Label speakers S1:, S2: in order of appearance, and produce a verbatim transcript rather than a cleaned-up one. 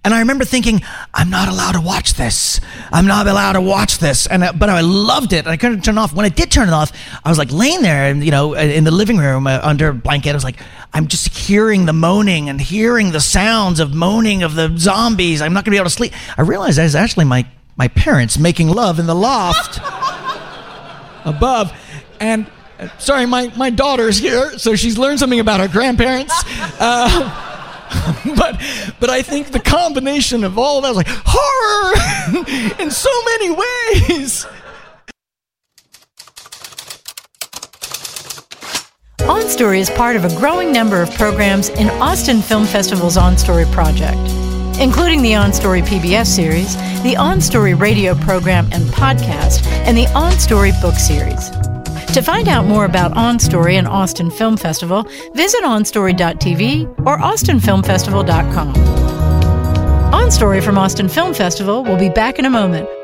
S1: And I remember thinking, I'm not allowed to watch this. I'm not allowed to watch this. And uh, but I loved it. And I couldn't turn it off. When I did turn it off, I was like laying there, and you know, in the living room uh, under a blanket. I was like, I'm just hearing the moaning and hearing the sounds of moaning of the zombies. I'm not going to be able to sleep. I realized that was actually my my parents making love in the loft above. And uh, sorry, my my daughter's here, so she's learned something about her grandparents. Uh, But but I think the combination of all that was like horror in so many ways.
S2: On Story is part of a growing number of programs in Austin Film Festival's On Story project, including the On Story P B S series, the On Story radio program and podcast, and the On Story book series. To find out more about On Story and Austin Film Festival, visit on story dot t v or austin film festival dot com. On Story from Austin Film Festival will be back in a moment